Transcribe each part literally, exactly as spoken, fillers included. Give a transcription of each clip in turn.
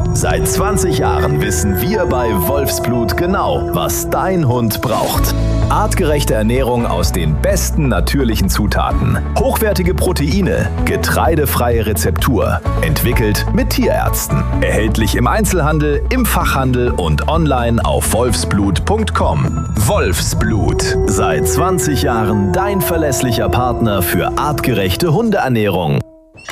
Seit zwanzig Jahren wissen wir bei Wolfsblut genau, was dein Hund braucht. Artgerechte Ernährung aus den besten natürlichen Zutaten. Hochwertige Proteine, getreidefreie Rezeptur. Entwickelt mit Tierärzten. Erhältlich im Einzelhandel, im Fachhandel und online auf wolfsblut punkt com. Wolfsblut. Seit zwanzig Jahren dein verlässlicher Partner für artgerechte Hundeernährung.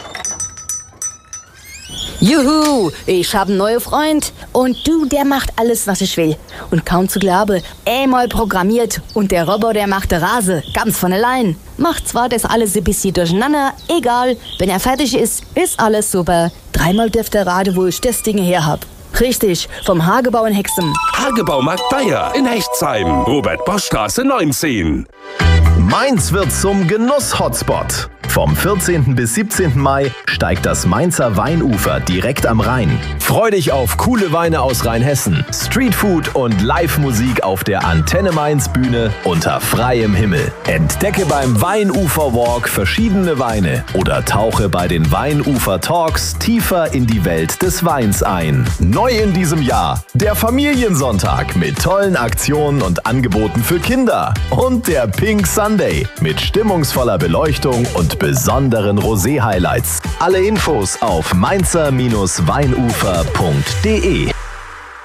Juhu, ich hab einen neuen Freund und du, der macht alles, was ich will. Und kaum zu glauben, einmal programmiert und der Roboter macht der Rase, ganz von allein. Macht zwar das alles ein bisschen durcheinander, egal, wenn er fertig ist, ist alles super. Dreimal dürft ihr raten, wo ich das Ding her hab. Richtig, vom Hagebau in Hexem. Hagebaumarkt Bayer in Hechtsheim, Robert-Bosch-Straße neunzehn. Mainz wird zum Genuss-Hotspot. Vom vierzehnten bis siebzehnten Mai steigt das Mainzer Weinufer direkt am Rhein. Freu dich auf coole Weine aus Rheinhessen, Streetfood und Live-Musik auf der Antenne Mainz Bühne unter freiem Himmel. Entdecke beim Weinufer Walk verschiedene Weine oder tauche bei den Weinufer Talks tiefer in die Welt des Weins ein. Neu in diesem Jahr der Familiensonntag mit tollen Aktionen und Angeboten für Kinder und der Pink Sunday mit stimmungsvoller Beleuchtung und besonderen Rosé-Highlights. Alle Infos auf mainzer Bindestrich weinufer punkt de.